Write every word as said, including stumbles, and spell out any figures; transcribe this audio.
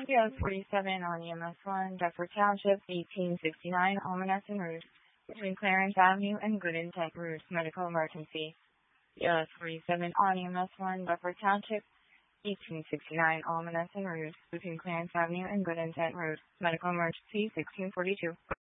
P O forty-seven on E M S one, Deptford Township, eighteen sixty-nine Almanesson Road, between Clarence Avenue and Good Intent Road, medical emergency. P O forty-seven on E M S one, Deptford Township, eighteen sixty-nine Almanesson Road, between Clarence Avenue and Good Intent Road, medical emergency, sixteen forty-two.